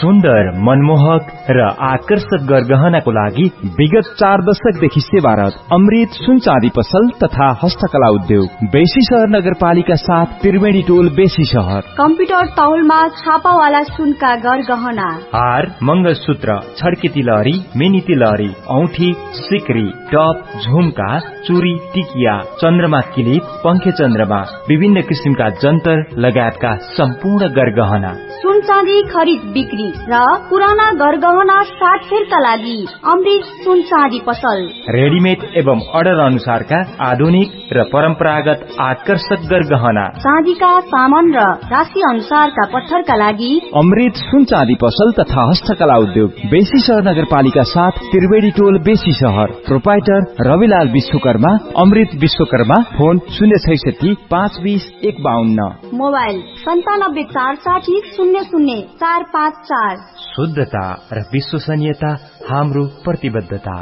सुन्दर, मनमोहक र आकर्षक गरगहनाको लागि विगत 4 दशकदेखि सेवारत अमृत सुन चाँदी पसल तथा हस्तकला उद्योग बेसी शहर नगरपालिका 7 त्रिवेणी टोल बेसी शहर। कम्प्युटर तौलमा छापावाला सुनका गरगहना, हार, मंगलसूत्र, छड्के तिलहरी, मिनी तिलहरी, औठी, सिक्री, टप, झुमका, चुरी, टिकिया, चन्द्रमा किलिप, पंखे चन्द्रमा, विभिन्न किसिमका जन्तर लगायतका सम्पूर्ण गरगहना। सुन चाँदी खरिद बिक्री र पुराना गरगहना साटफेरका लागि अमृत सुन चाँदी पसल। रेडिमेड एवं अर्डर अनुसारका आधुनिक र परम्परागत आकर्षक गरगहना, चाँदीका सामान र राशि अनुसारका पत्थरका लागि अमृत सुन चाँदी पसल तथा हस्तकला उद्योग बेसी शहर नगरपालिका 7 त्रिवेणी टोल बेसी शहर। प्रोपाइटर रविलाल विश्वकर्मा, अमृत विश्वकर्मा। फोन 066 520 152। मोबाइल 97 460 00454। शुद्धता र विश्वसनीयता हाम्रो प्रतिबद्धता।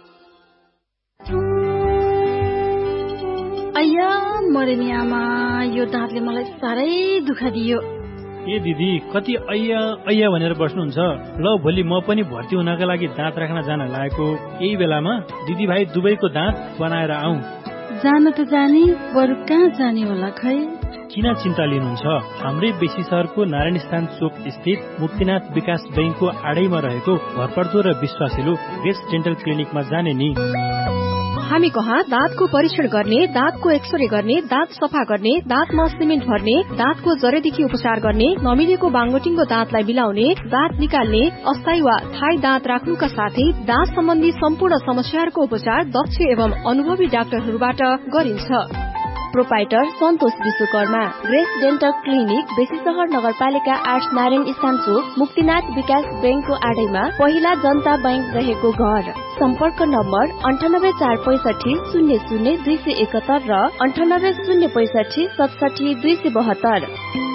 अय्या मरे नि आमा, यो दाँतले मलाई साह्रै दुःख दियो। ए दिदी, कति अय्या अय्या भनेर बस्नुहुन्छ? ल, भोलि म पनि भर्ती हुनका लागि दाँत राख्न जान लागेको यही बेलामा दिदी भाइ दुवैको दाँत बनाएर आऊ। जान त जाने, बरु कहाँ जाने होला खै? किन चिन्ता लिनुहुन्छ? हाम्रै बेसी शहरको नारायण स्थान चोक स्थित मुक्तिनाथ विकास बैंकको आडैमा रहेको भरपर्दो र विश्वासिलो ग्रेस डेन्टल क्लिनिकमा जाने नि। हामी कहाँ दाँतको परीक्षण गर्ने, दाँतको एक्सरे गर्ने, दाँत सफा गर्ने, दाँतमा सिमेन्ट भर्ने, दाँतको जरेदेखि उपचार गर्ने, नमिलेको बाङ्गोटिङको दाँतलाई मिलाउने, दाँत निकाल्ने, अस्थायी वा थायी दाँत राख्नुका साथै दाँत सम्बन्धी सम्पूर्ण समस्याहरूको उपचार दक्ष एवं अनुभवी डाक्टरहरूबाट गरिन्छ। प्रोपाइटर सन्तोष विश्वकर्मा, ग्रेस डेन्टल क्लिनिक, बेसी शहर नगरपालिका 8 नारायण स्थान चोक, मुक्तिनाथ विकास बैंकको आडैमा, पहिला जनता बैंक रहेको घर। सम्पर्क नम्बर 98 465 00 271 र 98 065 67 272।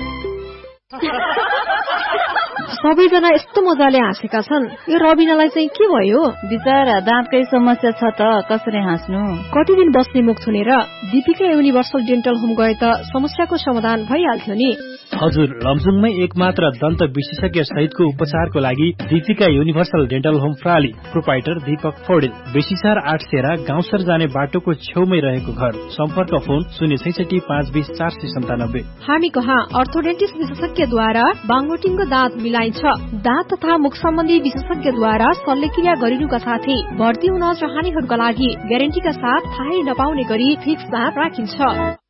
सबैजना यस्तो मजाले हाँसेका छन्, यो रबिनालाई चाहिँ के भयो? बिचारा दाँतकै समस्या छ त, कसरी हाँस्नु? कति दिन बस्ने मुख छुनेर दीपिका युनिभर्सल डेन्टल होम गए त समस्याको समाधान भइहाल्थ्यो नि। हजुर, लमजुङमै एकमात्र दन्त विशेषज्ञ सहितको उपचारको लागि Deepika universal dental home प्राली। Proprietor Deepak Paudel, बेसी शहर 8 सेरा, गाउँसर जाने बाटोको छेउमै रहेको घर। सम्पर्क फोन 066 520 497। हामी कहाँ अर्थोडेन्टिस्ट विशेषज्ञद्वारा बाङ्गोटिङको दाँत मिलाइन्छ। दाँत तथा मुख सम्बन्धी विशेषज्ञद्वारा शल्यक्रिया गरिनुका साथै भर्ती हुन चाहनेहरूका लागि ग्यारेन्टीका साथ थाहै नपाउने गरी फिक्स दाँत राखिन्छ।